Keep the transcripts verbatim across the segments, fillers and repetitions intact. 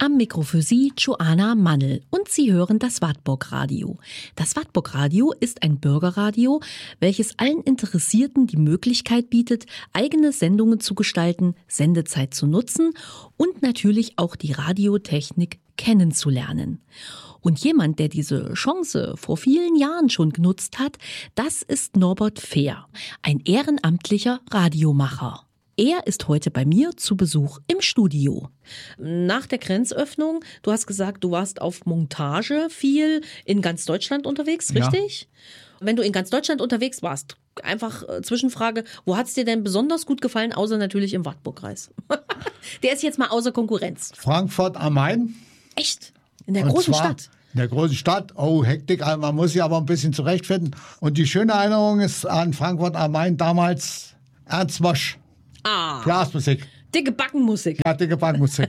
Am Mikro für Sie Joanna Mannl und Sie hören das Wartburg Radio. Das Wartburg Radio ist ein Bürgerradio, welches allen Interessierten die Möglichkeit bietet, eigene Sendungen zu gestalten, Sendezeit zu nutzen und natürlich auch die Radiotechnik kennenzulernen. Und jemand, der diese Chance vor vielen Jahren schon genutzt hat, das ist Norbert Fehr, ein ehrenamtlicher Radiomacher. Er ist heute bei mir zu Besuch im Studio. Nach der Grenzöffnung, du hast gesagt, du warst auf Montage viel in ganz Deutschland unterwegs, richtig? Ja. Wenn du in ganz Deutschland unterwegs warst, einfach äh, Zwischenfrage, wo hat es dir denn besonders gut gefallen, außer natürlich im Wartburgkreis? Der ist jetzt mal außer Konkurrenz. Frankfurt am Main. Echt? In der Und großen zwar Stadt? In der großen Stadt. Oh, Hektik, also man muss sich aber ein bisschen zurechtfinden. Und die schöne Erinnerung ist an Frankfurt am Main damals Ernst Mosch. Ah, Blasmusik. dicke Backenmusik. Ja, dicke Backenmusik.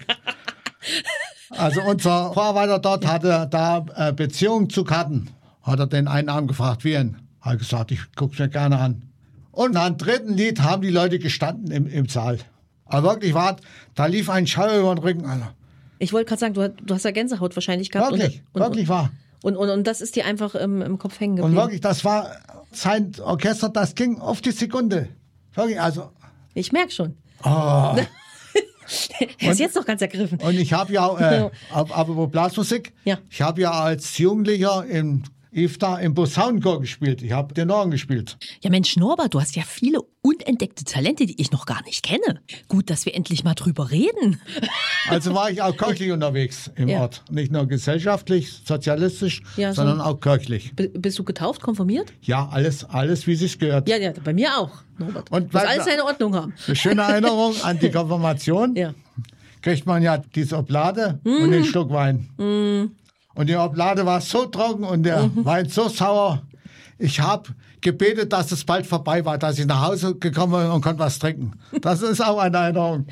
Also unser Vorarbeiter dort hatte da äh, Beziehung zu Karten. Hat er den einen Abend gefragt, wie ein? Hat gesagt, ich guck's mir gerne an. Und nach dem dritten Lied haben die Leute gestanden im, im Saal. Aber wirklich war, da lief ein Schauer über den Rücken. Also. Ich wollte gerade sagen, du, du hast ja Gänsehaut wahrscheinlich gehabt. Wirklich, und, und, wirklich wahr. Und, und, und das ist dir einfach im, im Kopf hängen geblieben. Und wirklich, das war sein Orchester, das ging auf die Sekunde. Wirklich, also. Ich merke schon. Oh. Er ist jetzt noch ganz ergriffen. Und ich habe ja, äh, aber Blasmusik, ja. ich habe ja als Jugendlicher im I F T A im Posaunenchor gespielt. Ich habe den Orgel gespielt. Ja Mensch, Norbert, du hast ja viele unentdeckte Talente, die ich noch gar nicht kenne. Gut, dass wir endlich mal drüber reden. Also war ich auch kirchlich unterwegs im ja. Ort. Nicht nur gesellschaftlich, sozialistisch, ja, so sondern auch kirchlich. B- bist du getauft, konfirmiert? Ja, alles, alles wie sich's gehört. Ja, ja, bei mir auch, Norbert. Und muss alles seine Ordnung haben. Eine schöne Erinnerung an die Konfirmation. Ja. Kriegt man ja diese Oblade mm. und den Schluck Wein. Mm. Und die Oblade war so trocken und der mhm. Wein so sauer. Ich habe gebetet, dass es bald vorbei war, dass ich nach Hause gekommen bin und konnte was trinken. Das ist auch eine Erinnerung.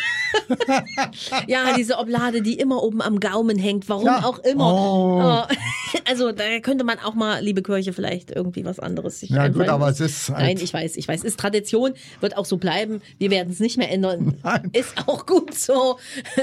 Ja, diese Oblade, die immer oben am Gaumen hängt, warum ja. auch immer. Oh. Also da könnte man auch mal, liebe Kirche, vielleicht irgendwie was anderes sich Ja gut, aber muss. es ist... Nein, ich weiß, ich weiß, ist Tradition, wird auch so bleiben. Wir werden es nicht mehr ändern. Nein. Ist auch gut so.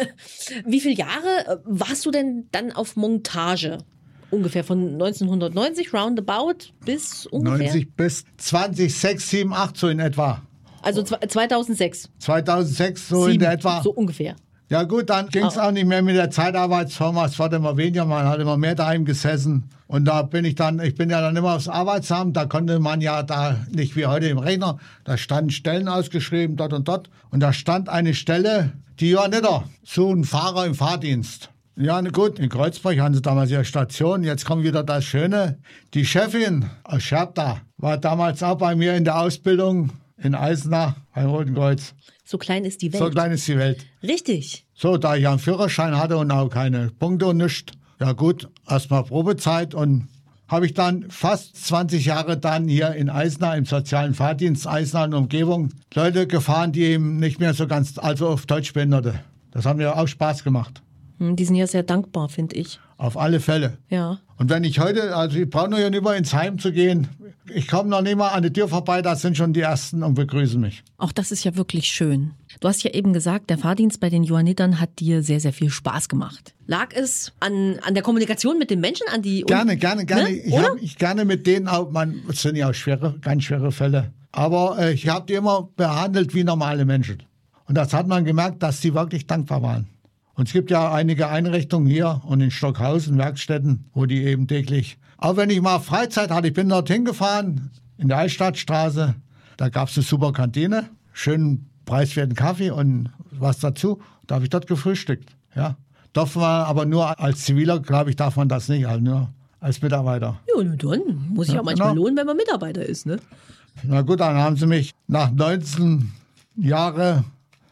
Wie viele Jahre warst du denn dann auf Montage? Ungefähr von neunzehnhundertneunzig, roundabout, bis ungefähr? neunzig bis zwanzig, sechs, sieben, acht, so in etwa. Also zweitausendsechs? zweitausendsechs, so sieben, in etwa. So ungefähr. Ja gut, dann ging es auch nicht mehr mit der Zeitarbeitsfirma. Es wurde immer weniger, man hat immer mehr daheim gesessen. Und da bin ich dann, ich bin ja dann immer aufs Arbeitsamt, da konnte man ja da nicht wie heute im Rechner, da standen Stellen ausgeschrieben, dort und dort. Und da stand eine Stelle, die Johanniter, suchen Fahrer im Fahrdienst. Ja, gut, in Kreuzberg hatten sie damals ihre Station. Jetzt kommt wieder das Schöne. Die Chefin aus Scherbda war damals auch bei mir in der Ausbildung in Eisenach beim Roten Kreuz. So klein ist die Welt. So klein ist die Welt. Richtig. So, da ich einen Führerschein hatte und auch keine Punkte und nichts. Ja gut, erstmal Probezeit und habe ich dann fast zwanzig Jahre dann hier in Eisenach im sozialen Fahrdienst, Eisenach und Umgebung, Leute gefahren, die eben nicht mehr so ganz, also auf Deutsch behinderte. Das hat mir auch Spaß gemacht. Die sind ja sehr dankbar, finde ich. Auf alle Fälle. Ja. Und wenn ich heute, also ich brauche noch ja nicht mal ins Heim zu gehen, ich komme noch nicht mal an die Tür vorbei, da sind schon die Ersten und begrüßen mich. Auch das ist ja wirklich schön. Du hast ja eben gesagt, der Fahrdienst bei den Johannitern hat dir sehr, sehr viel Spaß gemacht. Lag es an, an der Kommunikation mit den Menschen, an die... Gerne, gerne, gerne. Ne? Ich habe ich gerne mit denen auch, man, es sind ja auch schwere, ganz schwere Fälle, aber äh, ich habe die immer behandelt wie normale Menschen. Und das hat man gemerkt, dass sie wirklich dankbar waren. Und es gibt ja einige Einrichtungen hier und in Stockhausen, Werkstätten, wo die eben täglich... Auch wenn ich mal Freizeit hatte, ich bin dorthin gefahren, in der Altstadtstraße, da gab es eine super Kantine, schönen preiswerten Kaffee und was dazu. Da habe ich dort gefrühstückt. Ja. Darf man aber nur als Ziviler, glaube ich, darf man das nicht, also nur als Mitarbeiter. Ja, nun dann muss ich ja, auch manchmal genau. lohnen, wenn man Mitarbeiter ist, ne? Na gut, dann haben sie mich nach neunzehn Jahren,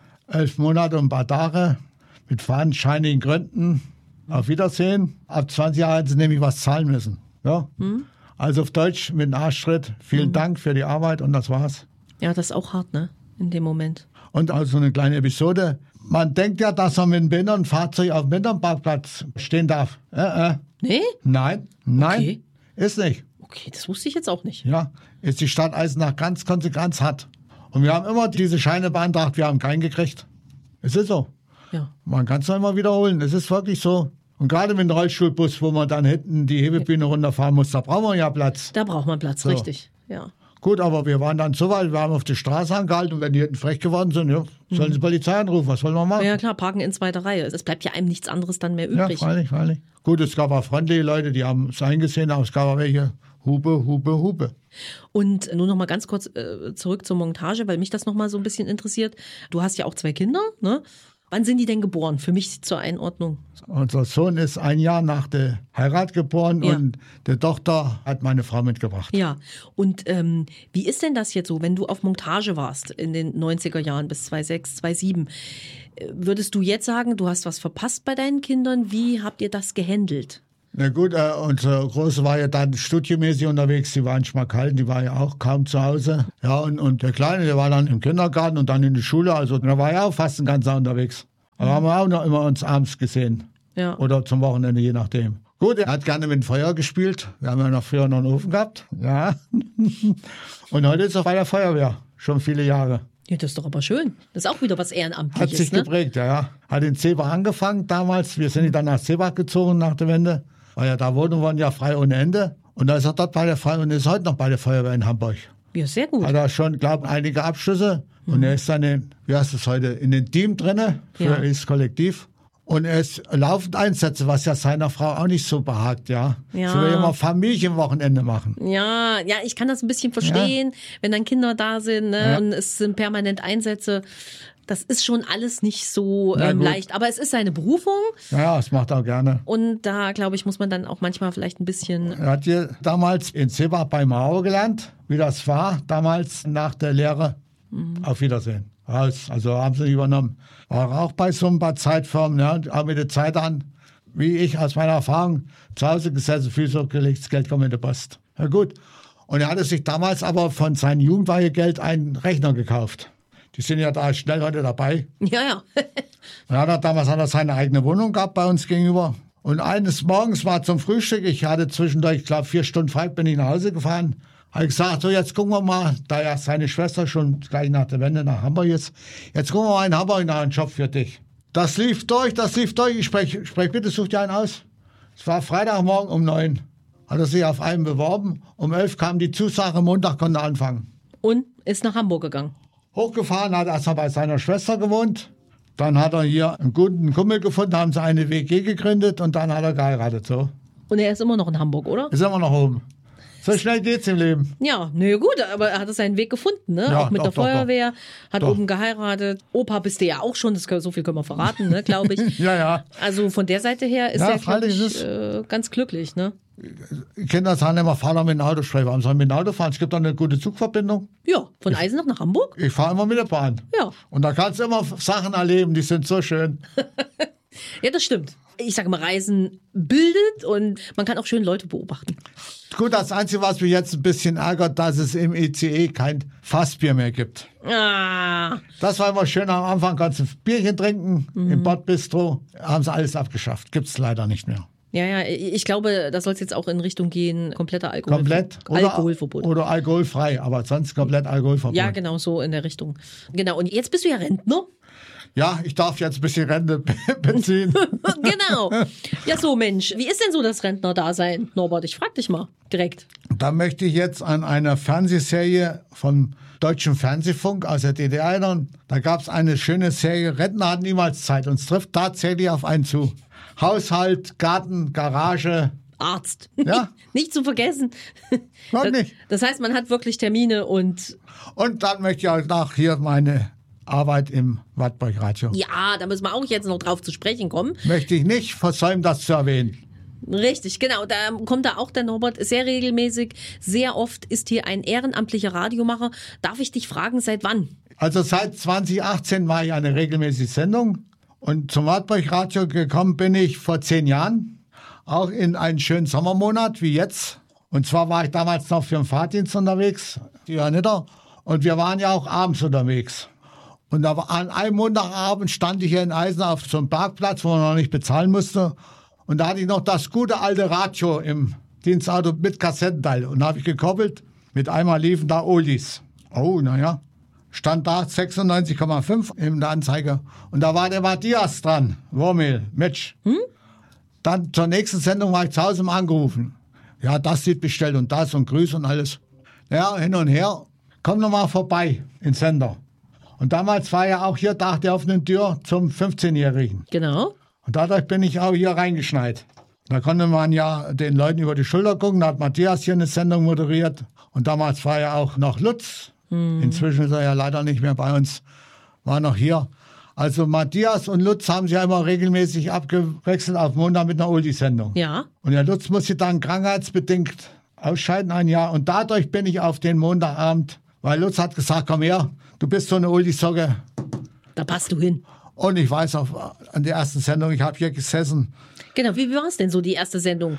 elf Monate und ein paar Tage mit fadenscheinigen Gründen auf Wiedersehen. Ab zwanzig Jahren hätten sie nämlich was zahlen müssen. Ja? Hm. Also auf Deutsch mit einem Arschtritt. Vielen hm. Dank für die Arbeit und das war's. Ja, das ist auch hart, ne? In dem Moment. Und also eine kleine Episode. Man denkt ja, dass man mit einem Behindertenfahrzeug auf dem Behindertenparkplatz stehen darf. Äh, äh. Nee? Nein, nein, okay. Ist nicht. Okay, das wusste ich jetzt auch nicht. Ja, ist die Stadt Eisenach ganz konsequent hat. Und wir haben immer diese Scheine beantragt, wir haben keinen gekriegt. Es ist so. Ja. Man kann es noch immer wiederholen. Es ist wirklich so. Und gerade mit dem Rollstuhlbus, wo man dann hinten die Hebebühne runterfahren muss, da braucht man ja Platz. Da braucht man Platz, So. richtig. Ja. Gut, aber wir waren dann so weit, wir haben auf die Straße angehalten und wenn die hinten frech geworden sind, ja, sollen sie die Polizei anrufen, was wollen wir machen? Ja klar, parken in zweiter Reihe. Es bleibt ja einem nichts anderes dann mehr Ja, übrig. freilich, freilich. Gut, es gab auch freundliche Leute, die haben es eingesehen, aber es gab auch welche, Hupe, Hupe, Hupe. Und nur noch mal ganz kurz äh, zurück zur Montage, weil mich das noch mal so ein bisschen interessiert. Du hast ja auch zwei Kinder, ne? Wann sind die denn geboren? Für mich zur Einordnung. Unser Sohn ist ein Jahr nach der Heirat geboren Ja. und die Tochter hat meine Frau mitgebracht. Ja, und ähm, wie ist denn das jetzt so, wenn du auf Montage warst in den neunziger Jahren bis zweitausendsechs, zweitausendsieben? Äh, Würdest du jetzt sagen, du hast was verpasst bei deinen Kindern? Wie habt ihr das gehandelt? Na gut, äh, unsere Große war ja dann studiomäßig unterwegs, die war in Schmalkalden, die war ja auch kaum zu Hause. Ja, und, und der Kleine, der war dann im Kindergarten und dann in der Schule, also da war ja auch fast ein ganzer unterwegs. Da haben wir auch noch immer uns abends gesehen. Ja. Oder zum Wochenende, je nachdem. Gut, er hat gerne mit dem Feuer gespielt. Wir haben ja noch früher noch einen Ofen gehabt. Ja. Und heute ist er bei der Feuerwehr. Schon viele Jahre. Ja, das ist doch aber schön. Das ist auch wieder was Hat Ehrenamtliches, sich ne? geprägt, ja, ja. Hat in Seebach angefangen damals. Wir sind dann nach Seebach gezogen nach der Wende. Weil ja da wohnen wir ja frei ohne Ende. Und da ist er dort bei der Feuerwehr und ist heute noch bei der Feuerwehr in Hamburg. Ja, sehr gut. Hat er schon, glaube ich, einige Abschlüsse. Und er ist dann in, wie heißt es heute, in den Team drinne für Ja. das Kollektiv. Und er ist laufend Einsätze, was ja seiner Frau auch nicht so behagt, ja. Ja. Sie will immer Familienwochenende machen. Ja, ja, ich kann das ein bisschen verstehen, wenn dann Kinder da sind, ne, Ja. und es sind permanent Einsätze. Das ist schon alles nicht so Na ähm, gut. leicht. Aber es ist seine Berufung Ja, das macht er auch gerne. und da, glaube ich, muss man dann auch manchmal vielleicht ein bisschen. Er hat hier damals in Seebach bei Mauer gelernt, wie das war, damals nach der Lehre. Auf Wiedersehen. Raus. Also haben sie übernommen. War auch bei so ein paar Zeitfirmen, ja, auch mit der Zeit an, wie ich aus meiner Erfahrung, zu Hause gesessen, Füße hochgelegt, das Geld kommt in die Post. Ja gut. Und er hatte sich damals aber von seinem Jugendweihegeld einen Rechner gekauft. Die sind ja da schnell heute dabei. Ja, ja. Und er hat damals hat er seine eigene Wohnung gehabt bei uns gegenüber. Und eines Morgens war zum Frühstück, ich hatte zwischendurch, ich glaube, vier Stunden frei, bin ich nach Hause gefahren. Habe ich gesagt, so jetzt gucken wir mal, da ja seine Schwester schon gleich nach der Wende nach Hamburg ist, jetzt gucken wir mal in Hamburg nach einen Job für dich. Das lief durch, das lief durch. Ich spreche sprech bitte, such dir einen aus. Es war Freitagmorgen um neun. Hat er sich auf einen beworben. Um elf kam die Zusage, Montag konnte er anfangen. Und ist nach Hamburg gegangen. Hochgefahren, hat erstmal bei seiner Schwester gewohnt. Dann hat er hier einen guten Kumpel gefunden, haben sie eine W G gegründet und dann hat er geheiratet. So. Und er ist immer noch in Hamburg, oder? Ist immer noch oben. So schnell geht's im Leben. Ja, nö, gut, aber er hat seinen Weg gefunden, ne? Ja, auch mit doch, der doch, Feuerwehr, hat Doch. oben geheiratet. Opa bist du ja auch schon, das können, so viel können wir verraten, ne, glaube ich. Ja, ja. Also von der Seite her ist Ja, er, glaube freilich ich, ist es- äh, ganz glücklich, ne? Die Kinder sagen immer, fahr doch mit dem Auto. Sprechen. Warum soll ich mit dem Auto fahren? Es gibt doch eine gute Zugverbindung. Ja, von Eisenach nach Hamburg? Ich fahre immer mit der Bahn. Ja. Und da kannst du immer Sachen erleben, die sind so schön. Ja, das stimmt. Ich sage mal, Reisen bildet und man kann auch schön Leute beobachten. Gut, das Einzige, was mich jetzt ein bisschen ärgert, dass es im I C E kein Fassbier mehr gibt. Ah, Das war immer schön am Anfang, kannst du ein Bierchen trinken im Bordbistro. Haben sie alles abgeschafft. Gibt es leider nicht mehr. ja, ja, ich glaube, da soll es jetzt auch in Richtung gehen, kompletter Alkohol. Komplett. Oder, Alkoholverbot. Oder alkoholfrei, aber sonst komplett Alkoholverbot. Ja, genau, so in der Richtung. Genau, und jetzt bist du ja Rentner. Ja, ich darf jetzt ein bisschen Rente beziehen. Genau. Ja, so Mensch, wie ist denn so das Rentner-Dasein, Norbert? Ich frag dich mal direkt. Da möchte ich jetzt an eine Fernsehserie vom Deutschen Fernsehfunk aus der D D R erinnern. Da gab es eine schöne Serie, Rentner hatten niemals Zeit. Und es trifft tatsächlich auf einen zu. Haushalt, Garten, Garage. Arzt. Ja. Nicht zu vergessen. Noch Das, nicht. das heißt, man hat wirklich Termine und Und dann möchte ich auch noch hier meine Arbeit im Wartburg Radio. ja, da müssen wir auch jetzt noch drauf zu sprechen kommen. Möchte ich nicht versäumen, das zu erwähnen. Richtig, genau. Da kommt da auch der Norbert sehr regelmäßig. Sehr oft ist hier ein ehrenamtlicher Radiomacher. Darf ich dich fragen, seit wann? Also seit zwanzig achtzehn mache ich eine regelmäßige Sendung. Und zum Wartburg Radio gekommen bin ich vor zehn Jahren. Auch in einen schönen Sommermonat wie jetzt. Und zwar war ich damals noch für den Fahrdienst unterwegs, die Johanniter. Und wir waren ja auch abends unterwegs. Und da war, an einem Montagabend stand ich hier in Eisenach auf so einem Parkplatz, wo man noch nicht bezahlen musste. Und da hatte ich noch das gute alte Radio im Dienstauto mit Kassettenteil. Und da habe ich gekoppelt. Mit einmal liefen da Oldies. Oh, naja. stand da sechsundneunzig Komma fünf in der Anzeige. Und da war der Matthias dran, Wurmel, Mitch. Hm? Dann zur nächsten Sendung war ich zu Hause mal angerufen. Ja, das wird bestellt und das und Grüße und alles. Ja, hin und her. Komm noch mal vorbei ins Sender. Und damals war ja auch hier Tag der offenen Tür zum fünfzehnjährigen. Genau. Und dadurch bin ich auch hier reingeschneit. Da konnte man ja den Leuten über die Schulter gucken. Da hat Matthias hier eine Sendung moderiert. Und damals war ja auch noch Lutz. Hm. Inzwischen ist er ja leider nicht mehr bei uns. War noch hier. Also Matthias und Lutz haben sich ja immer regelmäßig abgewechselt auf Montag mit einer Oldie-Sendung. Ja. Und der Lutz musste dann krankheitsbedingt ausscheiden ein Jahr. Und dadurch bin ich auf den Montagabend, weil Lutz hat gesagt, komm her, du bist so eine Oldie-Socke. Da passt du hin. Und ich weiß auch, an der ersten Sendung, ich habe hier gesessen. Genau, wie war es denn so, die erste Sendung?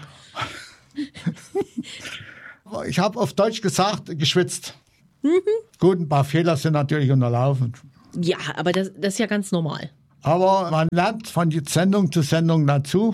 Ich habe auf Deutsch gesagt, geschwitzt. Mhm. Gut, ein paar Fehler sind natürlich unterlaufen. Ja, aber das, das ist ja ganz normal. Aber man lernt von Sendung zu Sendung dazu.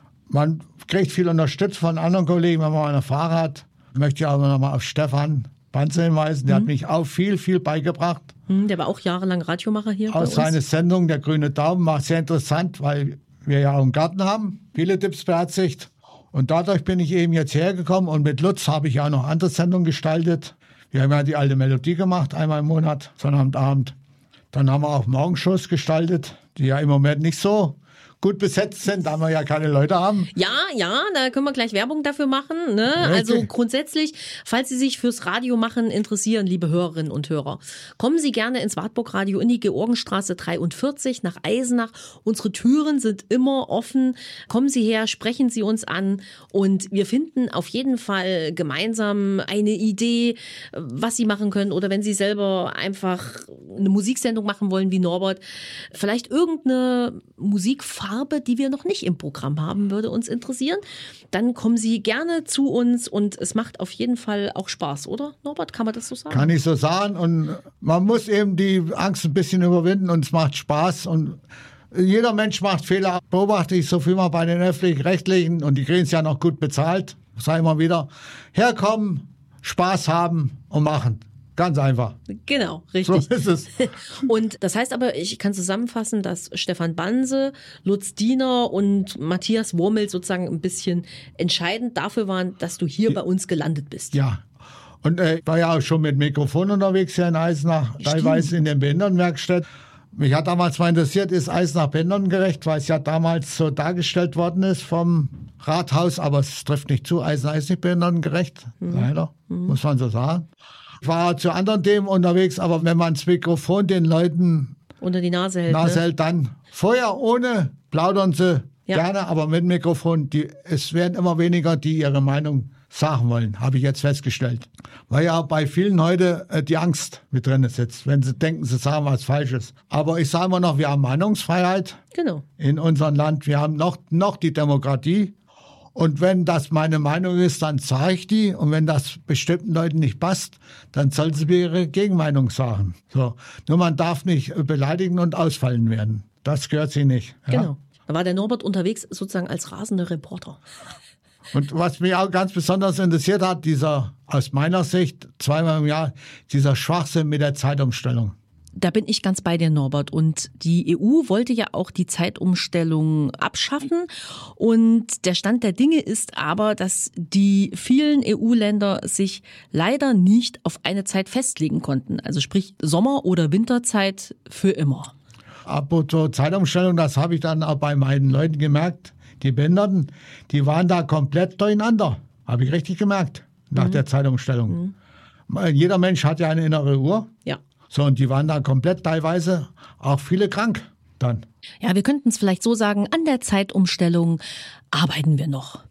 Man kriegt viel Unterstützung von anderen Kollegen, wenn man eine Frage hat. Ich möchte ja auch noch mal auf Stefan Banse hinweisen. Der mhm. hat mich auch viel, viel beigebracht. Mhm, der war auch jahrelang Radiomacher hier Aus seiner Sendung, der Grüne Daumen, war sehr interessant, weil wir ja auch einen Garten haben. Viele Tipps beherzigt. Und dadurch bin ich eben jetzt hergekommen. Und mit Lutz habe ich auch noch andere Sendungen gestaltet. Wir haben ja die alte Melodie gemacht, einmal im Monat, Sonnabendabend. Dann haben wir auch Morgenshows gestaltet, die ja im Moment nicht so gut besetzt sind, da wir ja keine Leute haben. Ja, ja, da können wir gleich Werbung dafür machen. Ne? Also grundsätzlich, falls Sie sich fürs Radio machen interessieren, liebe Hörerinnen und Hörer, kommen Sie gerne ins Wartburg Radio in die Georgenstraße dreiundvierzig nach Eisenach. Unsere Türen sind immer offen. Kommen Sie her, sprechen Sie uns an und wir finden auf jeden Fall gemeinsam eine Idee, was Sie machen können. Oder wenn Sie selber einfach eine Musiksendung machen wollen wie Norbert, vielleicht irgendeine Musikfarbe, die wir noch nicht im Programm haben, würde uns interessieren. Dann kommen Sie gerne zu uns und es macht auf jeden Fall auch Spaß, oder Norbert? Kann man das so sagen? Kann ich so sagen und man muss eben die Angst ein bisschen überwinden und es macht Spaß und jeder Mensch macht Fehler, beobachte ich so viel mal bei den Öffentlich-Rechtlichen und die kriegen es ja noch gut bezahlt, sage ich mal wieder, herkommen, Spaß haben und machen. Ganz einfach. Genau, richtig. So ist es. Und das heißt aber, ich kann zusammenfassen, dass Stefan Banse, Lutz Diener und Matthias Wurmel sozusagen ein bisschen entscheidend dafür waren, dass du hier bei uns gelandet bist. Ja. Und äh, ich war ja auch schon mit Mikrofon unterwegs hier in Eisenach, Stimmt. teilweise in den Behindertenwerkstätten. Mich hat damals mal interessiert, ist Eisenach behindertengerecht, weil es ja damals so dargestellt worden ist vom Rathaus, aber es trifft nicht zu. Eisenach ist nicht behindertengerecht, mhm. leider, mhm. muss man so sagen. Ich war zu anderen Themen unterwegs, aber wenn man das Mikrofon den Leuten unter die Nase hält, Nase ne? hält dann vorher ohne plaudern sie ja. gerne, aber mit Mikrofon, die, es werden immer weniger, die ihre Meinung sagen wollen, habe ich jetzt festgestellt. Weil ja bei vielen heute äh, die Angst mit drin sitzt, wenn sie denken, sie sagen was Falsches. Aber ich sage immer noch, wir haben Meinungsfreiheit genau. in unserem Land, wir haben noch, noch die Demokratie. Und wenn das meine Meinung ist, dann sage ich die. Und wenn das bestimmten Leuten nicht passt, dann sollen sie mir ihre Gegenmeinung sagen. So. Nur man darf nicht beleidigen und ausfallen werden. Das gehört sich nicht. Ja? Genau. Da war der Norbert unterwegs sozusagen als rasender Reporter. Und was mich auch ganz besonders interessiert hat, dieser, aus meiner Sicht, zweimal im Jahr, dieser Schwachsinn mit der Zeitumstellung. Da bin ich ganz bei dir, Norbert. Und die E U wollte ja auch die Zeitumstellung abschaffen. Und der Stand der Dinge ist aber, dass die vielen E U-Länder sich leider nicht auf eine Zeit festlegen konnten. Also sprich Sommer- oder Winterzeit für immer. Apropos Zeitumstellung, das habe ich dann auch bei meinen Leuten gemerkt. Die Behinderten, die waren da komplett durcheinander. Habe ich richtig gemerkt, nach mhm. der Zeitumstellung. Mhm. Jeder Mensch hat ja eine innere Uhr. Ja. So, und die waren da komplett teilweise auch viele krank dann. Ja, wir könnten es vielleicht so sagen, an der Zeitumstellung arbeiten wir noch.